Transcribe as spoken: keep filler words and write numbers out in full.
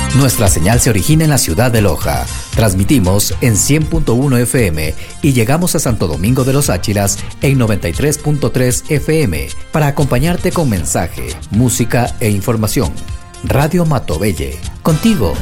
Nuestra señal se origina en la ciudad de Loja. Transmitimos en cien punto uno F M y llegamos a Santo Domingo de los Áchilas en noventa y tres punto tres F M para acompañarte con mensaje, música e información. Radio Matobelle, contigo